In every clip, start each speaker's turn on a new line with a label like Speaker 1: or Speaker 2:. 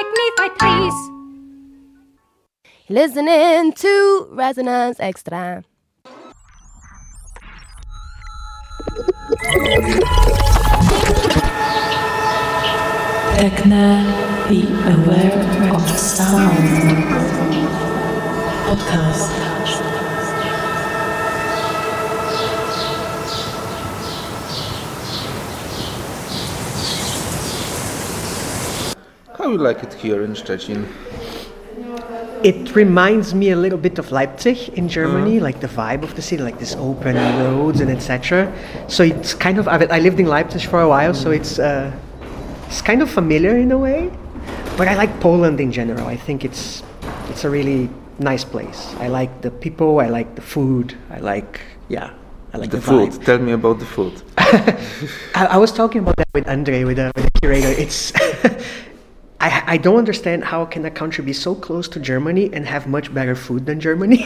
Speaker 1: magnified trees.
Speaker 2: Listening to Resonance Extra.
Speaker 3: Techno, be aware of sound. Podcast.
Speaker 4: How you like it here in Szczecin?
Speaker 5: It reminds me a little bit of Leipzig in Germany, like the vibe of the city, like this open roads and etc. So it's kind of, I lived in Leipzig for a while, so it's kind of familiar in a way. But I like Poland in general. I think it's a really nice place. I like the people, I like the food, I like the
Speaker 4: food.
Speaker 5: vibe.
Speaker 4: Tell me about the food.
Speaker 5: I was talking about that with Andre, with the curator. It's I don't understand how can a country be so close to Germany and have much better food than Germany.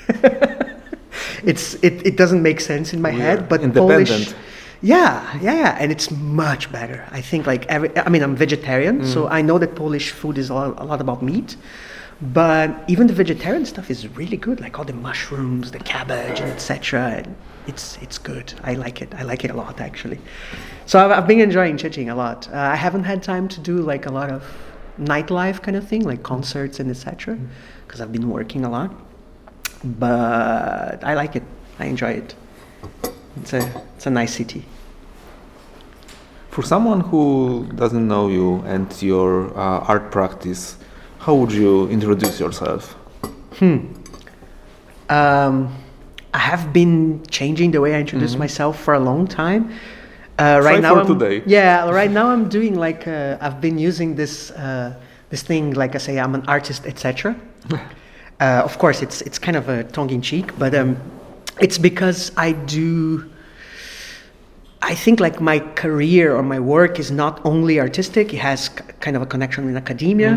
Speaker 5: It doesn't make sense in my head, but Polish, yeah, and it's much better. I think I'm vegetarian, so I know that Polish food is a lot about meat, but even the vegetarian stuff is really good, like all the mushrooms, the cabbage, and etc. It's good. I like it. I like it a lot, actually. So I've been enjoying Szczecin a lot. I haven't had time to do like a lot of nightlife kind of thing, like concerts and etc. because I've been working a lot. But I like it. I enjoy it. It's a nice city.
Speaker 4: For someone who doesn't know you and your art practice, how would you introduce yourself?
Speaker 5: I have been changing the way I introduce myself for a long time.
Speaker 4: Right now, today.
Speaker 5: Yeah, right now I'm doing I've been using this thing, like I say, I'm an artist, etc. Of course, it's kind of a tongue-in-cheek, but it's because I think like my career or my work is not only artistic, it has kind of a connection with academia.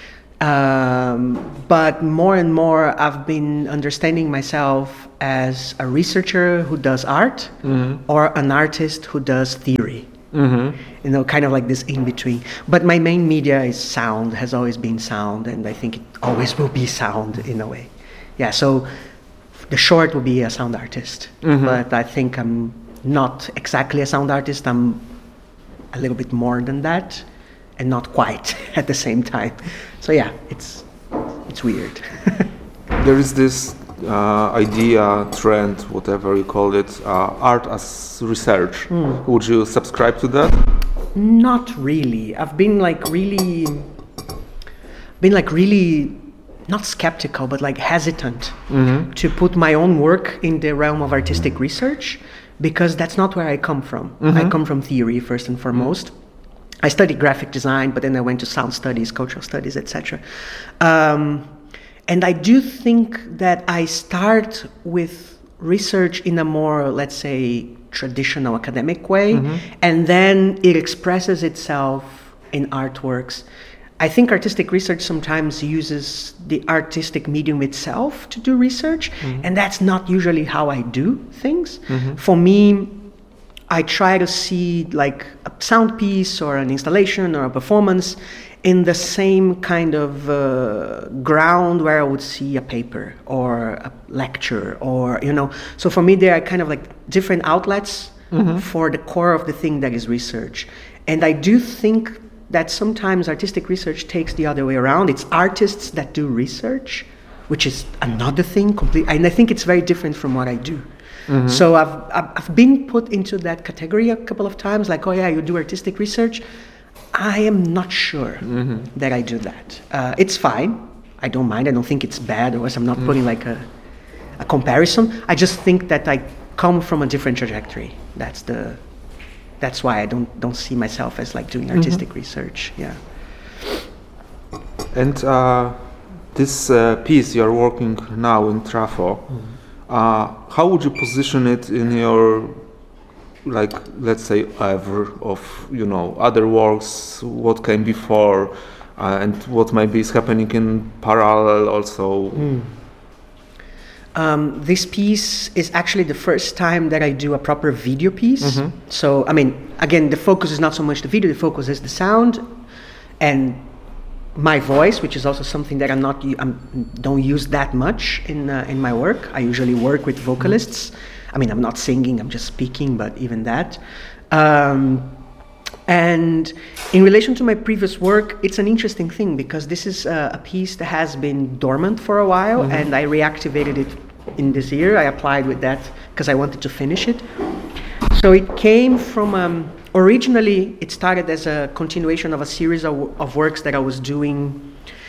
Speaker 5: But more and more I've been understanding myself as a researcher who does art or an artist who does theory. Kind of like this in between. But my main media is sound, has always been sound, and I think it always will be sound in a way. Yeah, so the short will be a sound artist. But I think I'm not exactly a sound artist, I'm a little bit more than that. And not quite at the same time. So yeah, it's weird.
Speaker 4: There is this idea, trend, whatever you call it, art as research. Would you subscribe to that?
Speaker 5: Not really. I've been really not skeptical, but like hesitant to put my own work in the realm of artistic research, because that's not where I come from. I come from theory first and foremost. I studied graphic design, but then I went to sound studies, cultural studies, etc. And I do think that I start with research in a more, let's say, traditional academic way, and then it expresses itself in artworks. I think artistic research sometimes uses the artistic medium itself to do research, and that's not usually how I do things. For me, I try to see like a sound piece or an installation or a performance in the same kind of ground where I would see a paper or a lecture or, So for me, there are kind of like different outlets for the core of the thing that is research. And I do think that sometimes artistic research takes the other way around. It's artists that do research, which is another thing completely. And I think it's very different from what I do. So I've been put into that category a couple of times, like, oh yeah, you do artistic research. I am not sure that I do that. It's fine. I don't mind. I don't think it's bad, or else I'm not putting like a comparison. I just think that I come from a different trajectory. That's why I don't see myself as like doing artistic research. Yeah.
Speaker 4: And this piece you're working now in Trafo. How would you position it in your, like, let's say, oeuvre of, other works, what came before, and what maybe is happening in parallel also?
Speaker 5: This piece is actually the first time that I do a proper video piece. So, again, the focus is not so much the video, the focus is the sound. And my voice, which is also something that I don't use that much in my work. I usually work with vocalists. I mean, I'm not singing, I'm just speaking, but even that. And in relation to my previous work, it's an interesting thing because this is a piece that has been dormant for a while, and I reactivated it in this year. I applied with that because I wanted to finish it. So it came from, originally it started as a continuation of a series of works that I was doing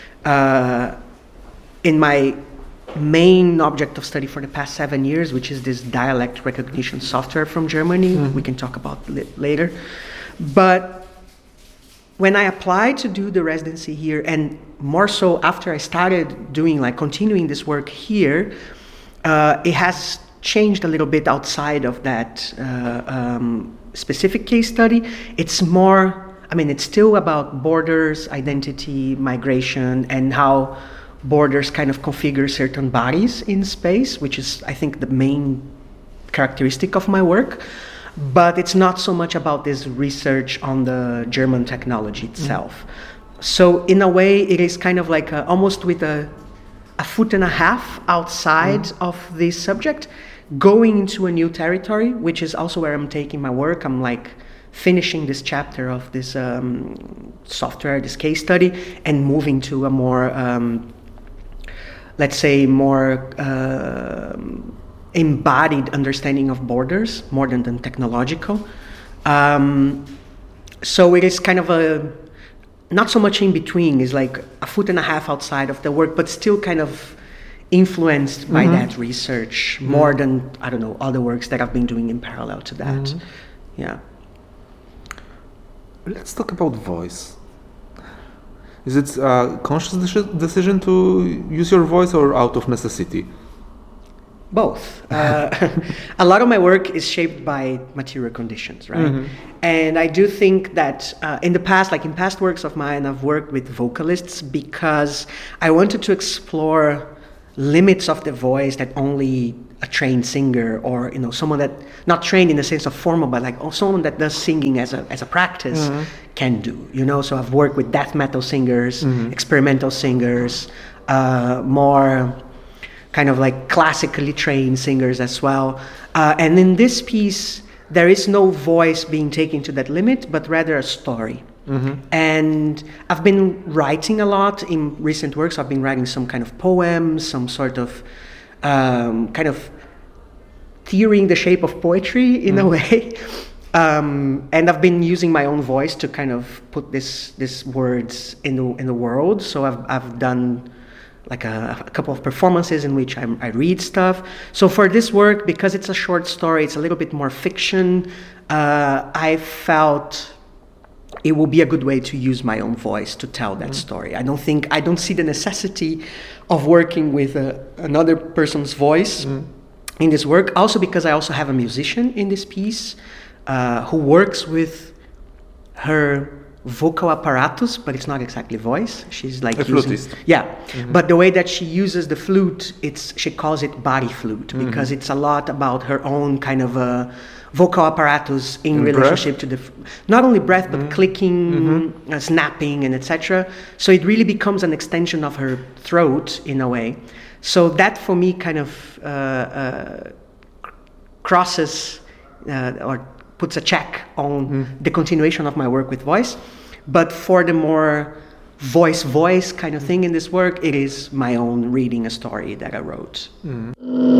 Speaker 5: in my main object of study for the past 7 years, which is this dialect recognition software from Germany. We can talk about it later. But when I applied to do the residency here, and more so after I started doing, continuing this work here, it has changed a little bit outside of that specific case study. It's more, it's still about borders, identity, migration, and how borders kind of configure certain bodies in space, which is, I think, the main characteristic of my work. But it's not so much about this research on the German technology itself. So in a way, it is kind of like almost with a foot and a half outside of this subject, going into a new territory, which is also where I'm taking my work. I'm finishing this chapter of this software, this case study, and moving to a more, let's say, more embodied understanding of borders, more than technological. So it is kind of not so much in between, it's like a foot and a half outside of the work, but still kind of influenced by that research more than, I don't know, other works that I've been doing in parallel to that. Yeah.
Speaker 4: Let's talk about voice. Is it a conscious decision to use your voice or out of necessity?
Speaker 5: Both. A lot of my work is shaped by material conditions, right? And I do think that in the past, in past works of mine, I've worked with vocalists because I wanted to explore limits of the voice that only a trained singer or someone that not trained in the sense of formal, but someone that does singing as a practice can do. So I've worked with death metal singers, experimental singers, more kind of classically trained singers as well. And in this piece, there is no voice being taken to that limit, but rather a story. And I've been writing a lot in recent works. I've been writing some kind of poems, some sort of kind of theorying the shape of poetry in a way. And I've been using my own voice to kind of put these words in the world. So I've done a couple of performances in which I read stuff. So for this work, because it's a short story, it's a little bit more fiction, I felt it will be a good way to use my own voice to tell that story. I don't see the necessity of working with another person's voice in this work. Also because I also have a musician in this piece who works with her vocal apparatus, but it's not exactly voice. She's
Speaker 4: a flutist.
Speaker 5: Yeah, but the way that she uses the flute, she calls it body flute because it's a lot about her own kind of vocal apparatus in relationship to not only breath, but clicking, snapping, and etc. So it really becomes an extension of her throat in a way. So that for me kind of crosses or puts a check on the continuation of my work with voice. But for the more voice kind of thing in this work, it is my own reading a story that I wrote.